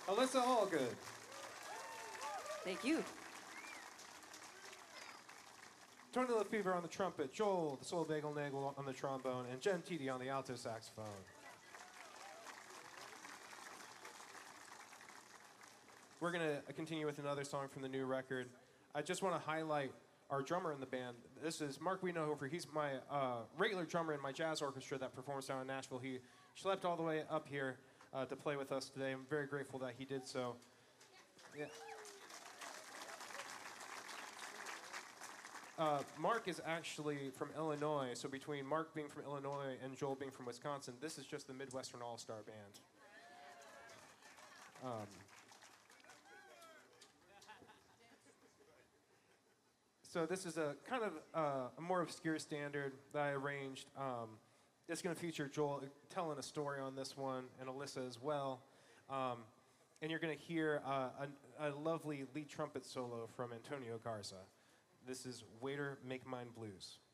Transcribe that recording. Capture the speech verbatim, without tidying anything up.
Alyssa Allgood. Thank you. Tony Lefevre on the trumpet, Joel the Soul Bagel Nagel on the trombone, and Jen Teedy on the alto saxophone. We're going to continue with another song from the new record. I just want to highlight our drummer in the band. This is Mark Wienohofer. He's my uh, regular drummer in my jazz orchestra that performs down in Nashville. He schlepped all the way up here uh, to play with us today. I'm very grateful that he did so. Yeah. Uh, Mark is actually from Illinois, so between Mark being from Illinois and Joel being from Wisconsin, this is just the Midwestern All-Star Band. Um, so this is a kind of uh, a more obscure standard that I arranged. Um, it's going to feature Joel telling a story on this one, and Alyssa as well. Um, and you're going to hear uh, a, a lovely lead trumpet solo from Antonio Garza. This is Waiter Make Mine Blues.